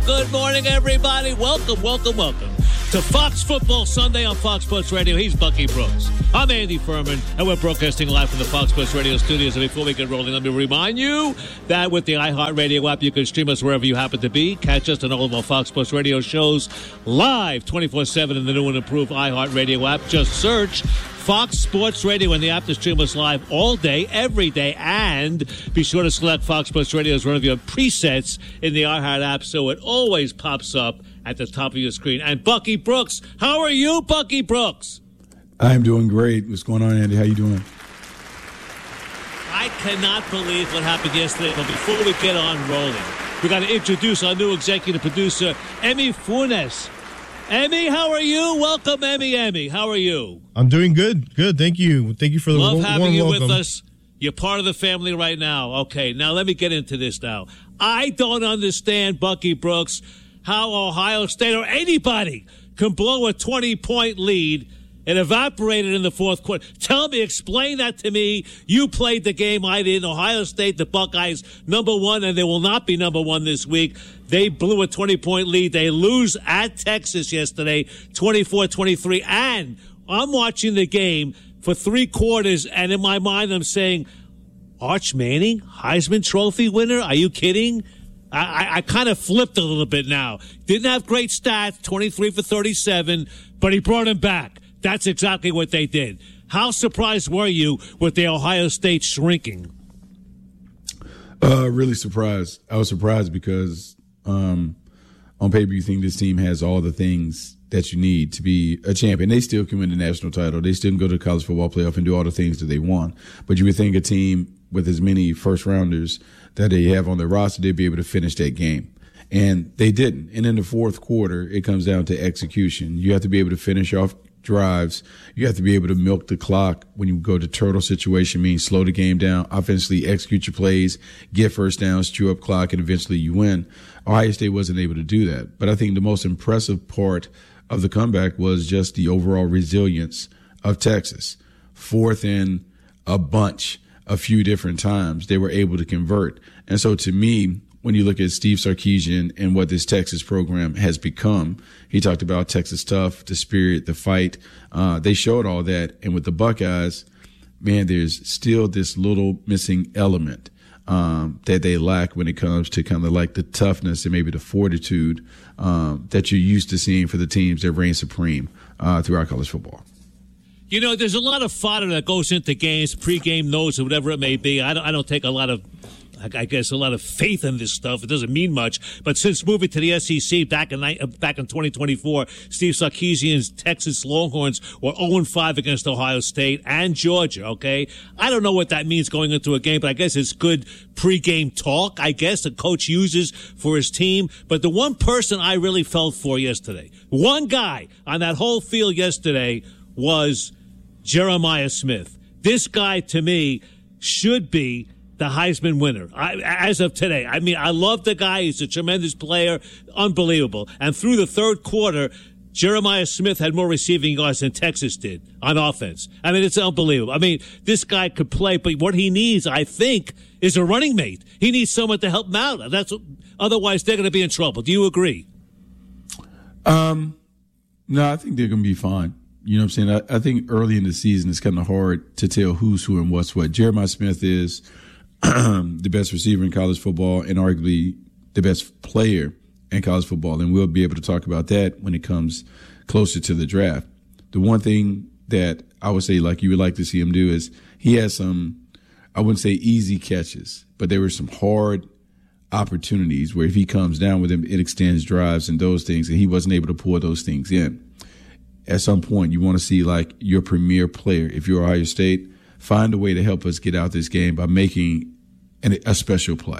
Good morning, everybody. Welcome to Fox Football Sunday on Fox Sports Radio. He's Bucky Brooks. I'm Andy Furman, and we're broadcasting live from the Fox Sports Radio studios. And before we get rolling, let me remind you that with the iHeartRadio app, you can stream us wherever you happen to be. Catch us on all of our Fox Sports Radio shows live 24/7 in the new and improved iHeartRadio app. Just search Fox Sports Radio in the app to stream us live all day, every day, and be sure to select Fox Sports Radio as one of your presets in the iHeart app so it always pops up at the top of your screen. And Bucky Brooks, how are you, Bucky Brooks? I'm doing great. What's going on, Andy? How you doing? I cannot believe what happened yesterday, but before we get on rolling, we got to introduce our new executive producer, Emmy Funes. Emmy, how are you? Welcome, Emmy. How are you? I'm doing good. Good. Thank you. Thank you for the warm having you welcome. with us. You're part of the family right now. Okay, now let me get into this now. I don't understand, Bucky Brooks, how Ohio State or anybody can blow a 20-point lead and evaporated in the fourth quarter. Explain that to me. You played the game. I didn't. Ohio State, the Buckeyes, number one, and they will not be number one this week. They blew a 20-point lead. They lose at Texas yesterday, 24-23. And I'm watching the game for 3 quarters, and in my mind I'm saying, Arch Manning, Heisman Trophy winner? Are you kidding? I kind of flipped a little bit now. Didn't have great stats, 23 for 37, but he brought him back. That's exactly what they did. How surprised were you with the Ohio State shrinking? Really surprised. I was surprised because on paper you think this team has all the things that you need to be a champion. They still can win the national title. They still can go to the college football playoff and do all the things that they want. But you would think a team with as many first-rounders that they have on their roster, they'd be able to finish that game. And they didn't. And in the fourth quarter, it comes down to execution. You have to be able to finish off drives. You have to be able to milk the clock when you go to turtle situation, means slow the game down, offensively execute your plays, get first downs, chew up clock, and eventually you win. Ohio State wasn't able to do that. But I think the most impressive part of the comeback was just the overall resilience of Texas. Fourth and a bunch, a few different times, they were able to convert. And so to me, when you look at Steve Sarkisian and what this Texas program has become, he talked about Texas tough, the spirit, the fight. They showed all that. And with the Buckeyes, man, there's still this little missing element that they lack when it comes to kind of like the toughness and maybe the fortitude that you're used to seeing for the teams that reign supreme throughout college football. You know, there's a lot of fodder that goes into games, pregame notes, or whatever it may be. I don't take a lot of faith in this stuff. It doesn't mean much. But since moving to the SEC back in 2024, Steve Sarkisian's Texas Longhorns were 0-5 against Ohio State and Georgia, okay? I don't know what that means going into a game, but I guess it's good pregame talk, I guess, the coach uses for his team. But the one person I really felt for yesterday, one guy on that whole field yesterday, was Jeremiah Smith. This guy, to me, should be the Heisman winner as of today. I mean, I love the guy. He's a tremendous player. Unbelievable. And through the third quarter, Jeremiah Smith had more receiving yards than Texas did on offense. I mean, it's unbelievable. I mean, this guy could play, but what he needs, I think, is a running mate. He needs someone to help him out. Otherwise, they're going to be in trouble. Do you agree? No, I think they're going to be fine. You know what I'm saying? I think early in the season, it's kind of hard to tell who's who and what's what. Jeremiah Smith is the best receiver in college football and arguably the best player in college football. And we'll be able to talk about that when it comes closer to the draft. The one thing that I would say, like you would like to see him do, is he has some, I wouldn't say easy catches, but there were some hard opportunities where if he comes down with him, it extends drives and those things, and he wasn't able to pull those things in. At some point, you want to see like your premier player, if you're Ohio State, find a way to help us get out this game by making a special play.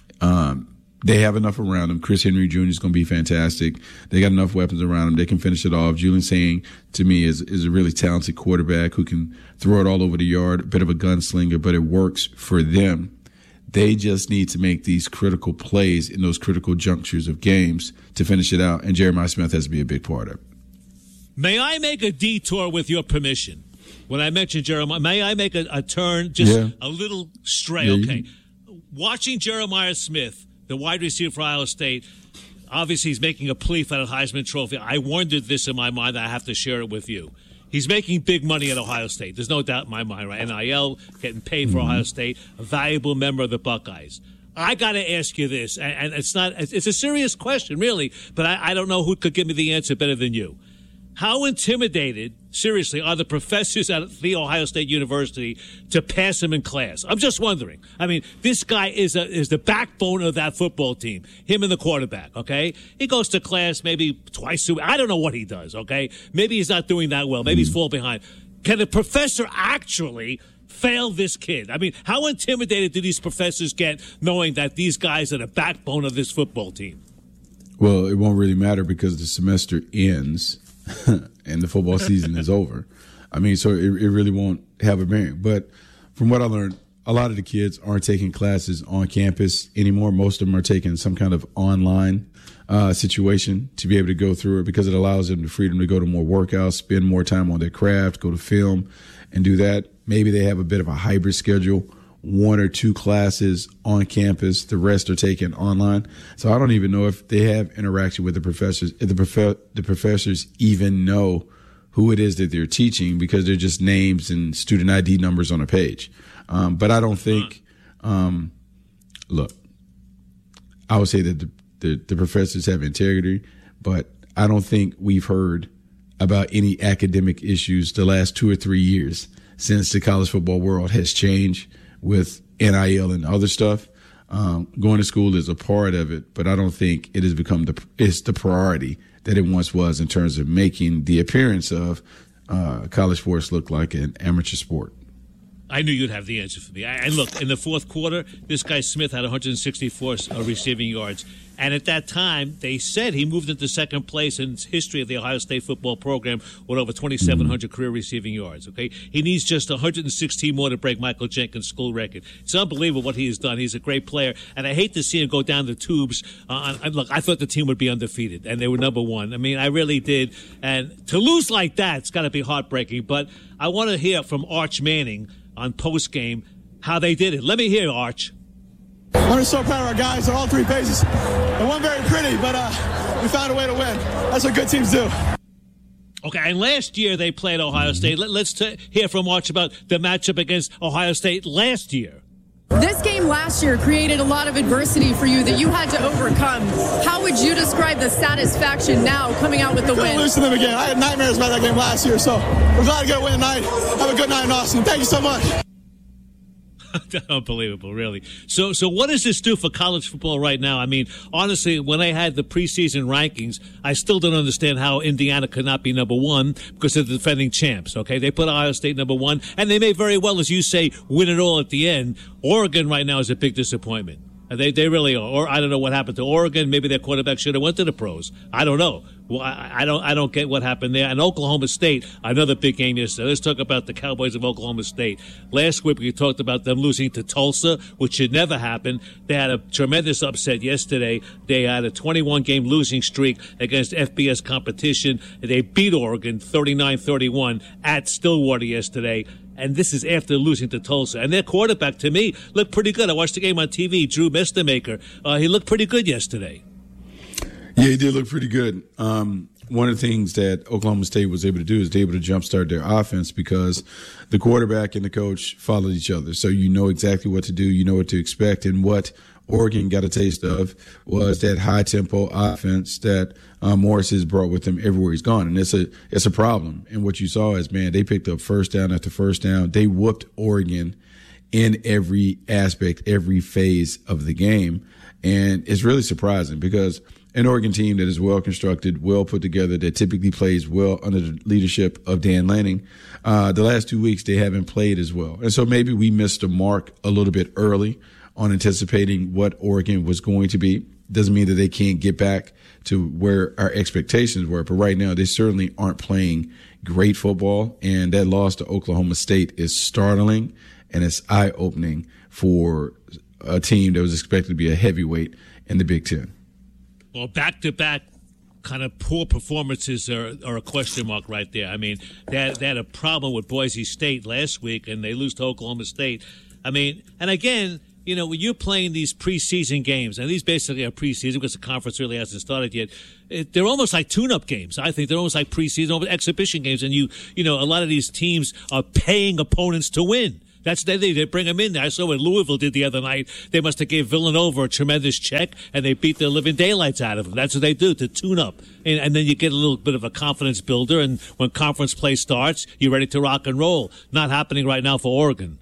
They have enough around them. Chris Henry Jr. is going to be fantastic. They got enough weapons around them. They can finish it off. Julian Sain, to me, is a really talented quarterback who can throw it all over the yard, a bit of a gunslinger, but it works for them. They just need to make these critical plays in those critical junctures of games to finish it out, and Jeremiah Smith has to be a big part of it. May I make a detour with your permission? When I mentioned Jeremiah, may I make a turn, just a little stray? Okay. Watching Jeremiah Smith, the wide receiver for Iowa State, obviously he's making a plea for that Heisman Trophy. I wondered this in my mind. I have to share it with you. He's making big money at Ohio State. There's no doubt in my mind, right? NIL, getting paid for Ohio State, a valuable member of the Buckeyes. I got to ask you this, and it's a serious question, really, but I don't know who could give me the answer better than you. How intimidated, seriously, are the professors at The Ohio State University to pass him in class? I'm just wondering. I mean, this guy is the backbone of that football team, him and the quarterback, okay? He goes to class maybe twice a week. I don't know what he does, okay? Maybe he's not doing that well. Maybe he's falling behind. Can the professor actually fail this kid? I mean, how intimidated do these professors get knowing that these guys are the backbone of this football team? Well, it won't really matter because the semester ends and the football season is over. I mean, so it really won't have a bearing. But from what I learned, a lot of the kids aren't taking classes on campus anymore. Most of them are taking some kind of online situation to be able to go through it because it allows them the freedom to go to more workouts, spend more time on their craft, go to film and do that. Maybe they have a bit of a hybrid schedule, 1 or 2 classes on campus. The rest are taken online. So I don't even know if they have interaction with the professors, if the professors even know who it is that they're teaching because they're just names and student ID numbers on a page. But I don't think, look, I would say that the professors have integrity, but I don't think we've heard about any academic issues the last 2 or 3 years since the college football world has changed with NIL and other stuff. Going to school is a part of it, but I don't think it has become it's the priority that it once was in terms of making the appearance of college sports look like an amateur sport. I knew you'd have the answer for me. And look, in the fourth quarter, this guy Smith had 164 receiving yards. And at that time, they said he moved into second place in history of the Ohio State football program with over 2,700 career receiving yards. Okay, he needs just 116 more to break Michael Jenkins' school record. It's unbelievable what he has done. He's a great player, and I hate to see him go down the tubes. Look, I thought the team would be undefeated, and they were number one. I mean, I really did. And to lose like that, it's got to be heartbreaking. But I want to hear from Arch Manning on post-game how they did it. Let me hear, Arch. I'm just so proud of our guys on all 3 phases. It wasn't very pretty, but we found a way to win. That's what good teams do. Okay, and last year they played Ohio State. Let's hear from Arch about the matchup against Ohio State last year. This game last year created a lot of adversity for you that you had to overcome. How would you describe the satisfaction now coming out with the win? Lose to them again. I had nightmares about that game last year, so we're glad to get a win tonight. Have a good night in Austin. Thank you so much. Unbelievable, really. So what does this do for college football right now? I mean, honestly, when I had the preseason rankings, I still don't understand how Indiana could not be number one because they're the defending champs, okay? They put Ohio State number one, and they may very well, as you say, win it all at the end. Oregon right now is a big disappointment. They really are. Or I don't know what happened to Oregon. Maybe their quarterback should have went to the pros. I don't know. Well, I don't get what happened there. And Oklahoma State, another big game yesterday. Let's talk about the Cowboys of Oklahoma State. Last week we talked about them losing to Tulsa, which should never happen. They had a tremendous upset yesterday. They had a 21-game losing streak against FBS competition. They beat Oregon 39-31 at Stillwater yesterday. And this is after losing to Tulsa. And their quarterback, to me, looked pretty good. I watched the game on TV, Drew Mestemaker. He looked pretty good yesterday. Yeah, he did look pretty good. One of the things that Oklahoma State was able to do is they were able to jumpstart their offense because the quarterback and the coach followed each other. So you know exactly what to do. You know what to expect. And what Oregon got a taste of was that high-tempo offense that Morris has brought with him everywhere he's gone. And it's a problem. And what you saw is, man, they picked up first down after first down. They whooped Oregon in every aspect, every phase of the game. And it's really surprising because an Oregon team that is well constructed, well put together, that typically plays well under the leadership of Dan Lanning, the last 2 weeks they haven't played as well. And so maybe we missed the mark a little bit early on anticipating what Oregon was going to be. Doesn't mean that they can't get back to where our expectations were. But right now, they certainly aren't playing great football. And that loss to Oklahoma State is startling and it's eye-opening for a team that was expected to be a heavyweight in the Big Ten. Well, back-to-back kind of poor performances are a question mark right there. I mean, they had a problem with Boise State last week, and they lose to Oklahoma State. I mean, and again, when you're playing these preseason games, and these basically are preseason because the conference really hasn't started yet, they're almost like tune-up games. I think they're almost like preseason, almost exhibition games. And a lot of these teams are paying opponents to win. They bring them in there. I saw what Louisville did the other night. They must have gave Villanova a tremendous check, and they beat the living daylights out of them. That's what they do, to tune up. And then you get a little bit of a confidence builder, and when conference play starts, you're ready to rock and roll. Not happening right now for Oregon.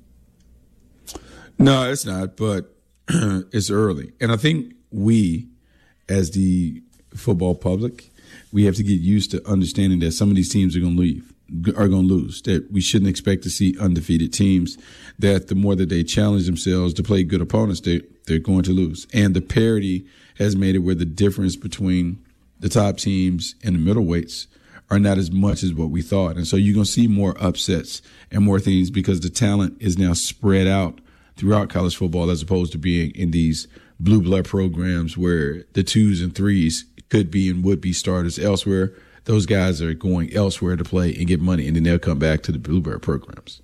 No, it's not, but it's early. And I think we, as the football public, we have to get used to understanding that some of these teams are going to lose, that we shouldn't expect to see undefeated teams, that the more that they challenge themselves to play good opponents, they're going to lose. And the parity has made it where the difference between the top teams and the middleweights are not as much as what we thought. And so you're going to see more upsets and more things because the talent is now spread out throughout college football as opposed to being in these blue blood programs where the 2s and 3s could be and would be starters elsewhere. Those guys are going elsewhere to play and get money, and then they'll come back to the Bluebird programs.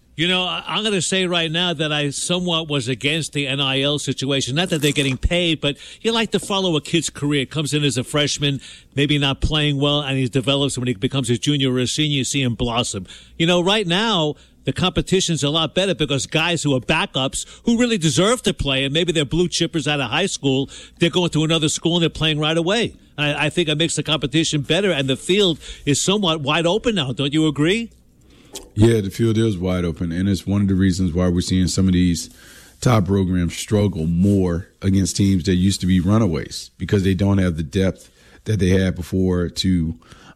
I'm going to say right now that I somewhat was against the NIL situation. Not that they're getting paid, but you like to follow a kid's career. Comes in as a freshman, maybe not playing well, and he develops when he becomes a junior or a senior, you see him blossom. Right now, the competition's a lot better because guys who are backups who really deserve to play, and maybe they're blue chippers out of high school, they're going to another school and they're playing right away. I think it makes the competition better, and the field is somewhat wide open now. Don't you agree? Yeah, the field is wide open, and it's one of the reasons why we're seeing some of these top programs struggle more against teams that used to be runaways because they don't have the depth that they had before to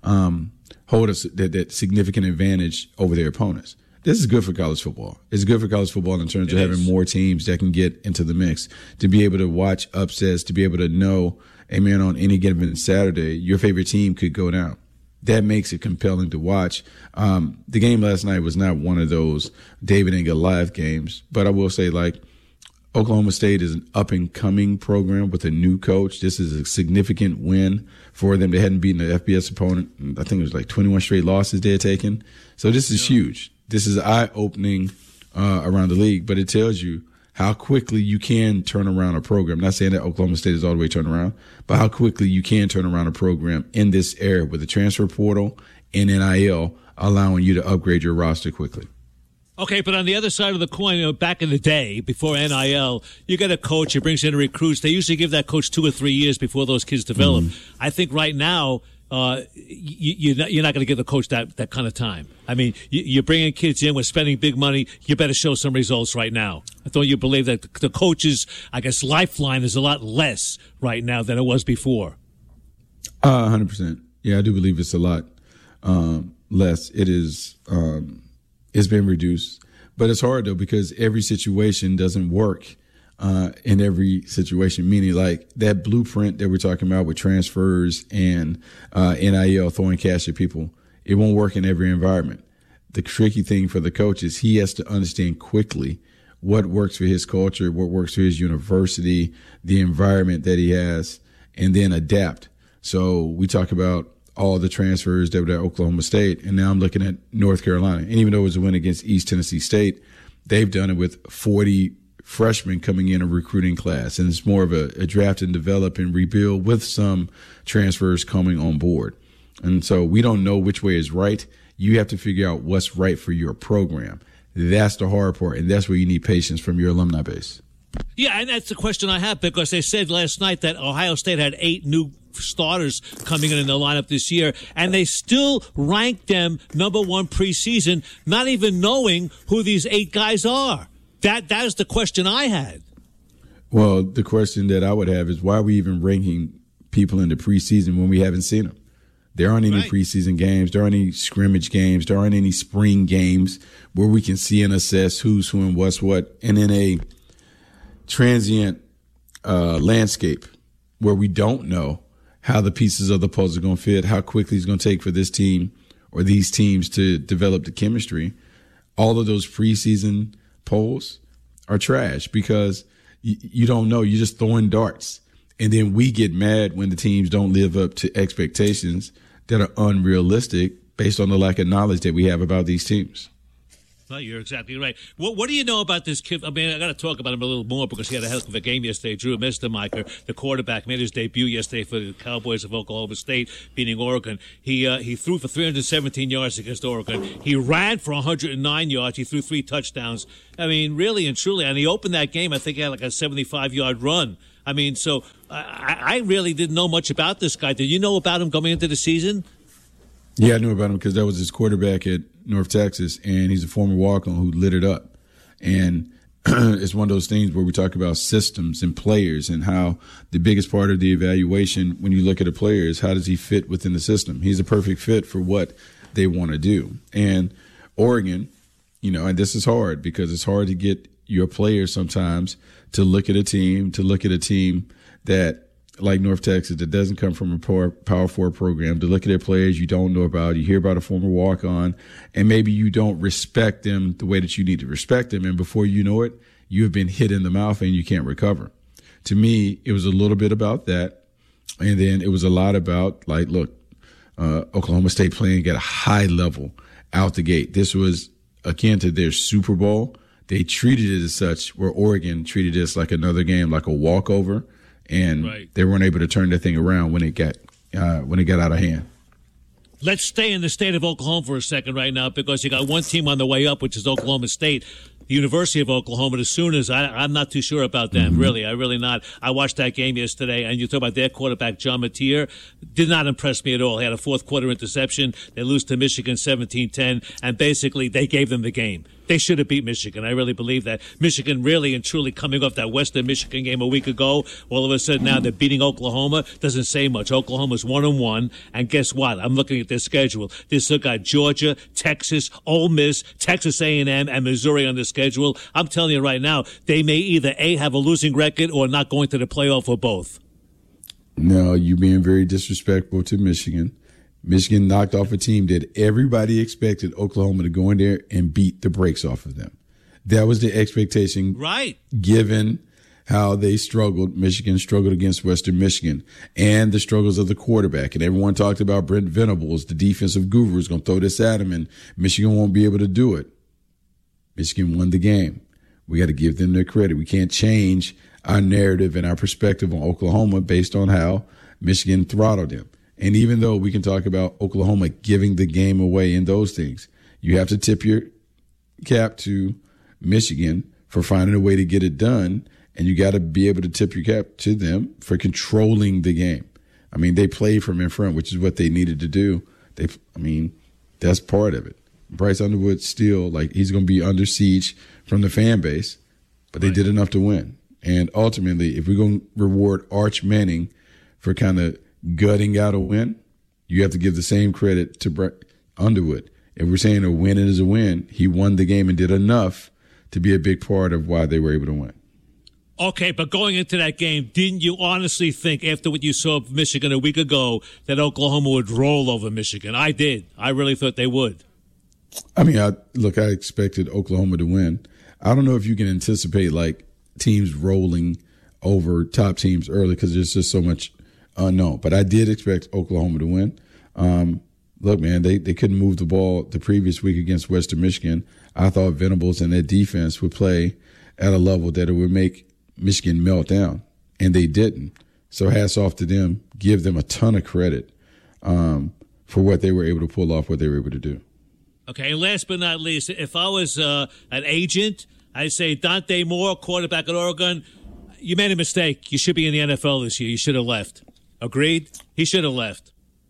hold that significant advantage over their opponents. This is good for college football. It's good for college football in terms of having more teams that can get into the mix, to be able to watch upsets, to be able to know, hey, man, on any given Saturday, your favorite team could go down. That makes it compelling to watch. The game last night was not one of those David and Goliath games, but I will say, Oklahoma State is an up-and-coming program with a new coach. This is a significant win for them. They hadn't beaten an FBS opponent. I think it was 21 straight losses they had taken. So this is huge. This is eye-opening around the league, but it tells you how quickly you can turn around a program. I'm not saying that Oklahoma State is all the way turned around, but how quickly you can turn around a program in this era with the transfer portal and NIL allowing you to upgrade your roster quickly. Okay, but on the other side of the coin, back in the day, before NIL, you get a coach, he brings in recruits. They usually give that coach 2 or 3 years before those kids develop. Mm-hmm. I think right now, you're not going to give the coach that kind of time. I mean, you're bringing kids in, we're spending big money. You better show some results right now. Don't you believe that the coach's, lifeline is a lot less right now than it was before? 100%. Yeah, I do believe it's a lot less. It is. It's been reduced, but it's hard though because every situation doesn't work in every situation. Meaning, that blueprint that we're talking about with transfers and NIL throwing cash at people, it won't work in every environment. The tricky thing for the coach is he has to understand quickly what works for his culture, what works for his university, the environment that he has, and then adapt. So we talk about all the transfers that were at Oklahoma State, and now I'm looking at North Carolina. And even though it was a win against East Tennessee State, they've done it with 40 freshmen coming in a recruiting class. And it's more of a draft and develop and rebuild with some transfers coming on board. And so we don't know which way is right. You have to figure out what's right for your program. That's the hard part, and that's where you need patience from your alumni base. Yeah, and that's the question I have because they said last night that Ohio State had 8 new starters coming in the lineup this year, and they still ranked them number 1 preseason, not even knowing who these 8 guys are. That is the question I had. Well, the question that I would have is why are we even ranking people in the preseason when we haven't seen them? There aren't any preseason games. There aren't any scrimmage games. There aren't any spring games where we can see and assess who's who and what's what. And in a transient landscape where we don't know how the pieces of the puzzle are going to fit, how quickly it's going to take for this team or these teams to develop the chemistry, all of those preseason polls are trash because you don't know. You're just throwing darts. And then we get mad when the teams don't live up to expectations that are unrealistic based on the lack of knowledge that we have about these teams. Well, you're exactly right. What do you know about this kid? I mean, I got to talk about him a little more because he had a heck of a game yesterday. Drew Mistermicher, the quarterback, made his debut yesterday for the Cowboys of Oklahoma State, beating Oregon. He threw for 317 yards against Oregon. He ran for 109 yards. He threw 3 touchdowns. I mean, really and truly. And he opened that game, I think he had like a 75-yard run. I mean, so I really didn't know much about this guy. Did you know about him coming into the season? Yeah, I knew about him because that was his quarterback at North Texas, and he's a former walk-on who lit it up. And it's one of those things where we talk about systems and players and how the biggest part of the evaluation when you look at a player is how does he fit within the system. He's a perfect fit for what they want to do. And Oregon, and this is hard because it's hard to get your players sometimes to look at a team that like North Texas that doesn't come from a Power 4 program, to look at their players you don't know about. You hear about a former walk-on, and maybe you don't respect them the way that you need to respect them. And before you know it, you have been hit in the mouth and you can't recover. To me, it was a little bit about that. And then it was a lot about, like, look, Oklahoma State playing at a high level out the gate. This was akin to their Super Bowl. They treated it as such, where Oregon treated this like another game, like a walkover. And They weren't able to turn that thing around when it got out of hand. Let's stay in the state of Oklahoma for a second right now because you got one team on the way up, which is Oklahoma State. The University of Oklahoma, the Sooners, I'm not too sure about them, really. I'm really not. I watched that game yesterday, and you talk about their quarterback, John Mateer, did not impress me at all. He had a fourth-quarter interception. They lose to Michigan 17-10, and basically they gave them the game. They should have beat Michigan. I really believe that. Michigan really and truly coming off that Western Michigan game a week ago, all of a sudden now they're beating Oklahoma. Doesn't say much. Oklahoma's 1-1, and guess what? I'm looking at their schedule. They still got Georgia, Texas, Ole Miss, Texas A&M, and Missouri on the schedule. I'm telling you right now, they may either A, have a losing record or not going to the playoff or both. No, you're being very disrespectful to Michigan. Michigan knocked off a team that everybody expected Oklahoma to go in there and beat the brakes off of them. That was the expectation. Right. Given how they struggled. Michigan struggled against Western Michigan and the struggles of the quarterback. And everyone talked about Brent Venables, the defensive guru, is going to throw this at him, and Michigan won't be able to do it. Michigan won the game. We got to give them their credit. We can't change our narrative and our perspective on Oklahoma based on how Michigan throttled them. And even though we can talk about Oklahoma giving the game away in those things, you have to tip your cap to Michigan for finding a way to get it done. And you got to be able to tip your cap to them for controlling the game. I mean, they played from in front, which is what they needed to do. That's part of it. Bryce Underwood still, he's going to be under siege from the fan base, but they did enough to win. And ultimately, if we're going to reward Arch Manning for kind of gutting out a win, you have to give the same credit to Underwood. If we're saying a win is a win, he won the game and did enough to be a big part of why they were able to win. Okay, but going into that game, didn't you honestly think, after what you saw of Michigan a week ago, that Oklahoma would roll over Michigan? I did. I really thought they would. I expected Oklahoma to win. I don't know if you can anticipate, teams rolling over top teams early because there's just so much unknown. But I did expect Oklahoma to win. Look, man, they couldn't move the ball the previous week against Western Michigan. I thought Venables and their defense would play at a level that it would make Michigan melt down, and they didn't. So hats off to them. Give them a ton of credit for what they were able to pull off, what they were able to do. Okay, and last but not least, if I was an agent, I'd say Dante Moore, quarterback at Oregon, you made a mistake. You should be in the NFL this year. You should have left. Agreed? He should have left.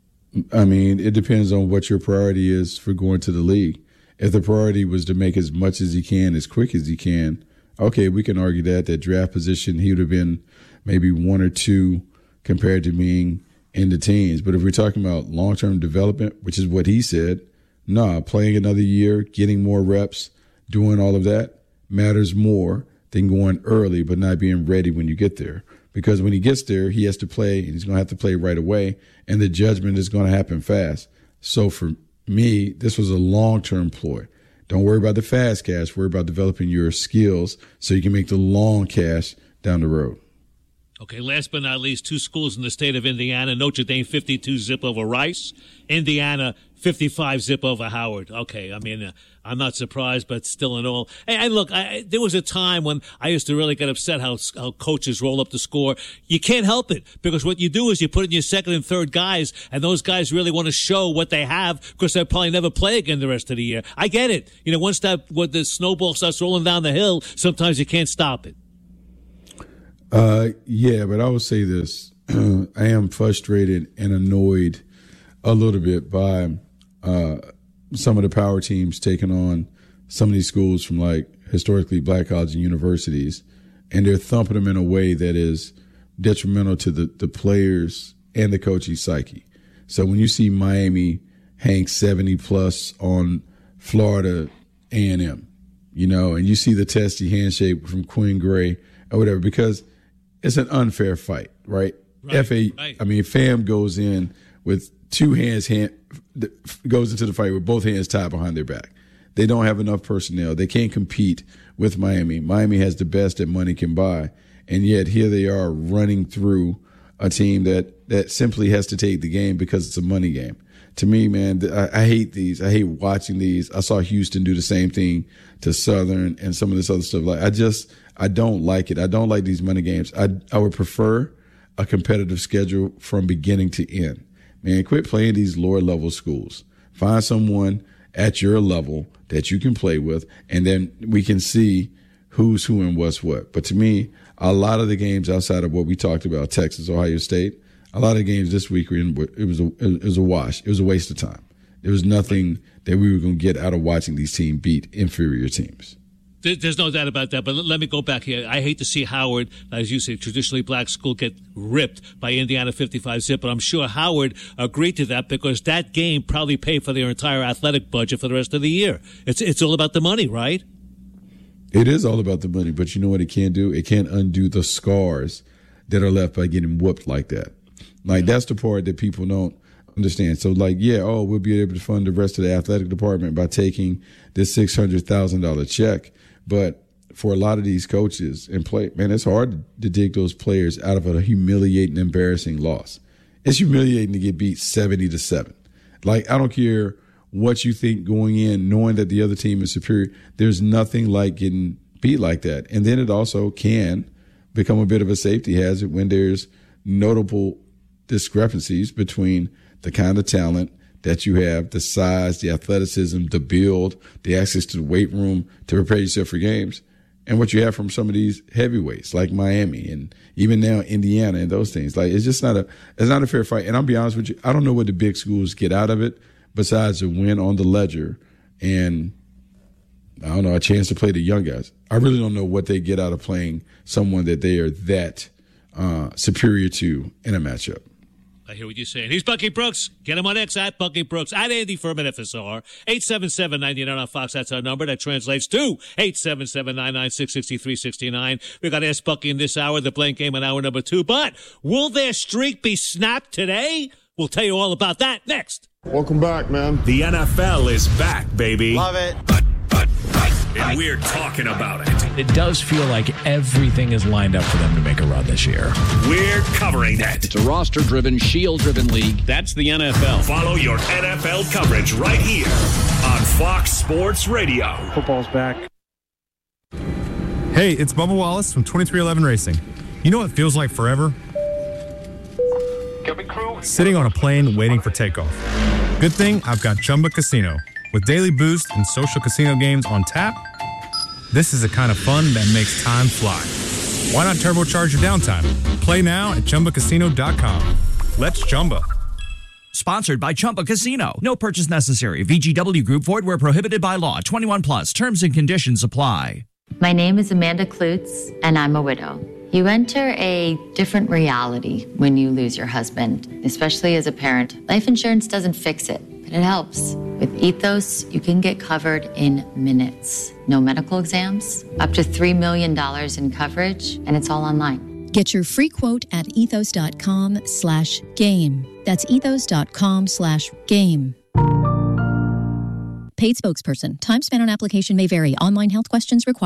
I mean, it depends on what your priority is for going to the league. If the priority was to make as much as he can, as quick as he can, okay, we can argue that draft position, he would have been maybe 1 or 2 compared to being in the teens. But if we're talking about long-term development, which is what he said, playing another year, getting more reps, doing all of that matters more than going early but not being ready when you get there. Because when he gets there, he has to play, and he's going to have to play right away, and the judgment is going to happen fast. So for me, this was a long-term ploy. Don't worry about the fast cash. Worry about developing your skills so you can make the long cash down the road. Okay, last but not least, 2 schools in the state of Indiana. Notre Dame 52 zip over Rice. Indiana 55 zip over Howard. Okay, I mean, I'm not surprised, but still in all. And look, there was a time when I used to really get upset how coaches roll up the score. You can't help it, because what you do is you put in your second and third guys, and those guys really want to show what they have, because they'll probably never play again the rest of the year. I get it. Once the snowball starts rolling down the hill, sometimes you can't stop it. Yeah, but I will say this. I am frustrated and annoyed a little bit by some of the power teams taking on some of these schools from like historically black colleges and universities, and they're thumping them in a way that is detrimental to the players and the coaching psyche. So when you see Miami hang 70 plus on Florida A&M, and you see the testy handshake from Quinn Gray or whatever, because it's an unfair fight, right? FAM goes in with two hands, goes into the fight with both hands tied behind their back. They don't have enough personnel. They can't compete with Miami. Miami has the best that money can buy. And yet here they are running through a team that simply has to take the game because it's a money game. To me, man, I hate these. I hate watching these. I saw Houston do the same thing to Southern and some of this other stuff. I don't like it. I don't like these money games. I would prefer a competitive schedule from beginning to end. Man, quit playing these lower level schools. Find someone at your level that you can play with, and then we can see who's who and what's what. But to me, a lot of the games outside of what we talked about, Texas, Ohio State, a lot of games this week it was a wash. It was a waste of time. There was nothing that we were going to get out of watching these teams beat inferior teams. There's no doubt about that, but let me go back here. I hate to see Howard, as you say, traditionally black school, get ripped by Indiana 55-zip, but I'm sure Howard agreed to that because that game probably paid for their entire athletic budget for the rest of the year. It's all about the money, right? It is all about the money, but you know what it can't do? It can't undo the scars that are left by getting whooped like that. Like, that's the part that people don't understand. So, we'll be able to fund the rest of the athletic department by taking this $600,000 check. But for a lot of these coaches and it's hard to dig those players out of a humiliating, embarrassing loss. It's humiliating to get beat 70-7. Like, I don't care what you think going in, knowing that the other team is superior. There's nothing like getting beat like that. And then it also can become a bit of a safety hazard when there's notable discrepancies between the kind of talent that you have, the size, the athleticism, the build, the access to the weight room to prepare yourself for games, and what you have from some of these heavyweights like Miami and even now Indiana and those things. Like, it's not a fair fight. And I'll be honest with you, I don't know what the big schools get out of it besides a win on the ledger and, I don't know, a chance to play the young guys. I really don't know what they get out of playing someone that they are that superior to in a matchup. I hear what you're saying. He's Bucky Brooks. Get him on X at Bucky Brooks, at Andy Furman FSR. 877-99 on Fox. That's our number. That translates to 877-996-6369. We got Ask Bucky in this hour, the blank game in hour number 2. But will their streak be snapped today? We'll tell you all about that next. Welcome back, man. The NFL is back, baby. Love it. And we're talking about it. It does feel like everything is lined up for them to make a run this year. We're covering it. It's a roster-driven, shield-driven league. That's the NFL. Follow your NFL coverage right here on Fox Sports Radio. Football's back. Hey, it's Bubba Wallace from 2311 Racing. You know what feels like forever? Sitting on a plane waiting for takeoff. Good thing I've got Chumba Casino. With daily boost and social casino games on tap, this is the kind of fun that makes time fly. Why not turbocharge your downtime? Play now at ChumbaCasino.com. Let's Chumba. Sponsored by Chumba Casino. No purchase necessary. VGW Group. Void where prohibited by law. 21 plus. Terms and conditions apply. My name is Amanda Klutz, and I'm a widow. You enter a different reality when you lose your husband, especially as a parent. Life insurance doesn't fix it, but it helps. With Ethos, you can get covered in minutes. No medical exams, up to $3 million in coverage, and it's all online. Get your free quote at ethos.com/game. That's ethos.com/game. Paid spokesperson. Time spent on application may vary. Online health questions required.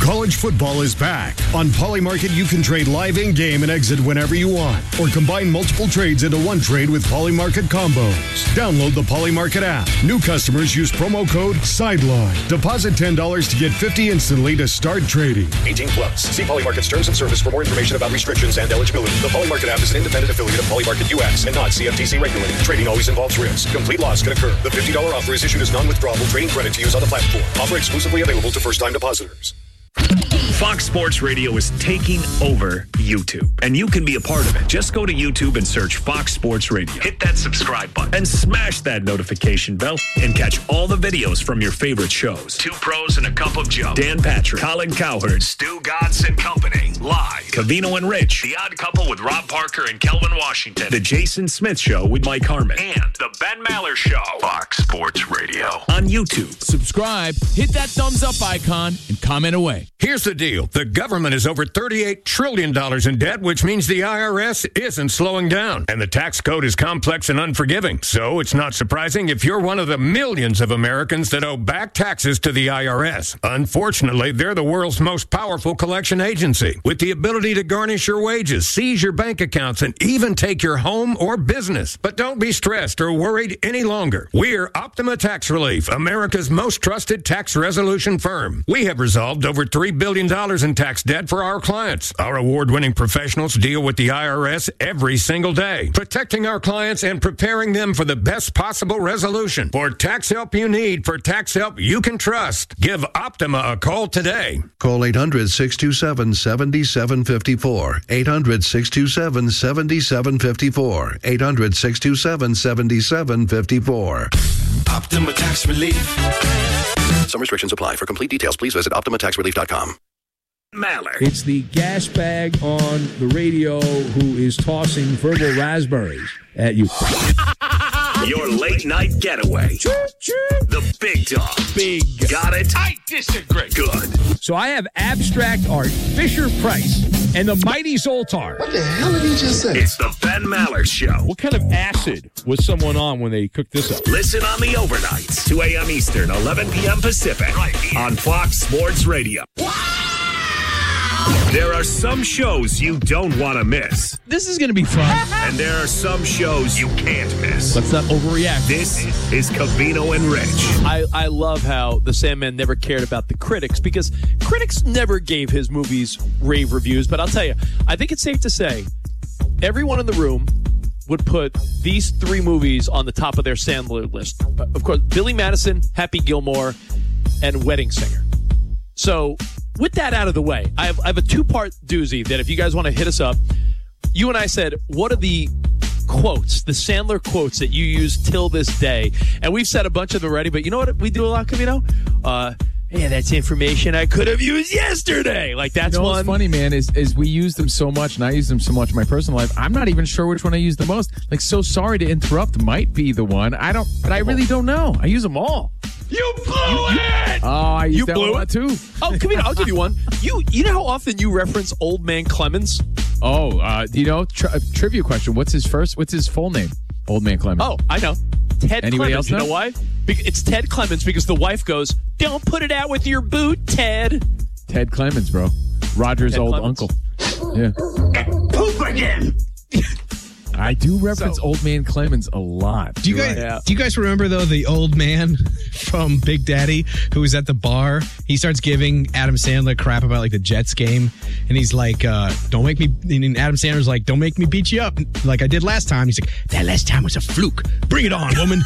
College football is back. On Polymarket, you can trade live in-game and exit whenever you want, or combine multiple trades into one trade with Polymarket combos. Download the Polymarket app. New customers use promo code SIDELINE. Deposit $10 to get $50 instantly to start trading. 18 plus. See Polymarket's terms and service for more information about restrictions and eligibility. The Polymarket app is an independent affiliate of Polymarket US and not CFTC regulated. Trading always involves risk. Complete loss can occur. The $50 offer is issued as non-withdrawable trading credit to use on the platform. Offer exclusively available to first-time depositors. Fox Sports Radio is taking over YouTube, and you can be a part of it. Just go to YouTube and search Fox Sports Radio. Hit that subscribe button and smash that notification bell and catch all the videos from your favorite shows. Two Pros and a Cup of Joe, Dan Patrick, Colin Cowherd, Stu Godson and Company, live. Covino and Rich, The Odd Couple with Rob Parker and Kelvin Washington, The Jason Smith Show with Mike Harmon, and The Ben Maller Show. Fox Sports Radio on YouTube. Subscribe, hit that thumbs up icon, and comment away. Here's the deal. The government is over $38 trillion in debt, which means the IRS isn't slowing down. And the tax code is complex and unforgiving. So it's not surprising if you're one of the millions of Americans that owe back taxes to the IRS. Unfortunately, they're the world's most powerful collection agency, with the ability to garnish your wages, seize your bank accounts, and even take your home or business. But don't be stressed or worried any longer. We're Optima Tax Relief, America's most trusted tax resolution firm. We have resolved over $3 billion in tax debt for our clients. Our award-winning professionals deal with the IRS every single day, protecting our clients and preparing them for the best possible resolution. For tax help you need, for tax help you can trust, give Optima a call today. Call 800-627-7754. 800-627-7754. 800-627-7754. Optima Tax Relief. Some restrictions apply. For complete details, please visit OptimaTaxRelief.com. Maller. It's the gas bag on the radio who is tossing verbal raspberries at you. Your late night getaway. The big dog. Big. Got it? I disagree. Good. So I have abstract art, Fisher-Price, and the Mighty Zoltar. What the hell did he just say? It's the Ben Maller Show. What kind of acid was someone on when they cooked this up? Listen on the overnights, 2 a.m. Eastern, 11 p.m. Pacific, right here on Fox Sports Radio. There are some shows you don't want to miss. This is going to be fun. And there are some shows you can't miss. Let's not overreact. This is Covino and Rich. I love how the Sandman never cared about the critics, because critics never gave his movies rave reviews. But I'll tell you, I think it's safe to say everyone in the room would put these three movies on the top of their Sandler list. Of course, Billy Madison, Happy Gilmore, and Wedding Singer. So with that out of the way, I have a two-part doozy that if you guys want to hit us up, you and I said, what are the quotes, the Sandler quotes that you use till this day? And we've said a bunch of them already, but you know what we do a lot, Covino? Yeah, that's information I could have used yesterday. Like, that's one. What's funny, man, is we use them so much, and I use them so much in my personal life, I'm not even sure which one I use the most. Like, so sorry to interrupt might be the one. But I really don't know. I use them all. You blew it! Oh, I use you that blew one it too. Oh, come here, I'll give you one. You know how often you reference Old Man Clemens? Oh, do you know? Trivia question. What's his full name? Old Man Clemens. Oh, I know. Ted Anybody Clemens. else You know know why? It's Ted Clemens because the wife goes, "Don't put it out with your boot, Ted." Ted Clemens, bro. Roger's Ted old Clemens. uncle. Yeah. Poop again. I do reference Old Man Clemens a lot. Do you guys remember though the old man from Big Daddy who was at the bar? He starts giving Adam Sandler crap about like the Jets game, and he's like, "Don't make me." And Adam Sandler's like, "Don't make me beat you up like I did last time." He's like, "That last time was a fluke. Bring it on, woman."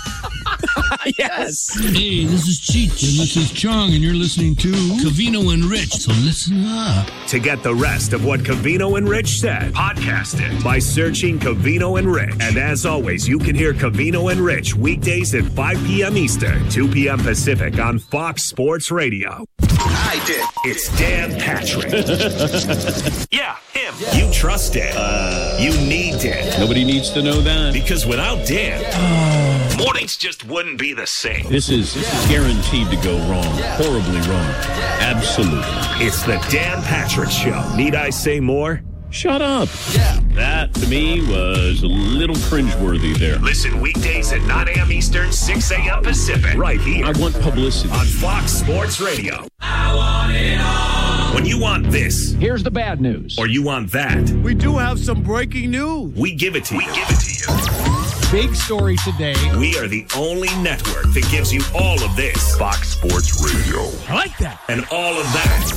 Yes. Hey, this is Cheech and this is Chong, and you're listening to Covino and Rich. So listen up. To get the rest of what Covino and Rich said, podcast it by searching Covino and Rich. And as always, you can hear Covino and Rich weekdays at 5 p.m. Eastern, 2 p.m. Pacific on Fox Sports Radio. I did. It's Dan Patrick. Yeah, him. Yeah. You trust Dan. You need Dan. Nobody needs to know that. Because without Dan, mornings just wouldn't be the same. This is guaranteed to go wrong. Horribly wrong. Absolutely. It's the Dan Patrick Show. Need I say more? Shut up. Yeah. That, to me, was a little cringeworthy there. Listen weekdays at 9 a.m. Eastern, 6 a.m. Pacific. Right here. I want publicity. On Fox Sports Radio. I want it all. You want this. Here's the bad news. Or you want that. We do have some breaking news. We give it to you. Big story today. We are the only network that gives you all of this. Fox Sports Radio. I like that. And all of that.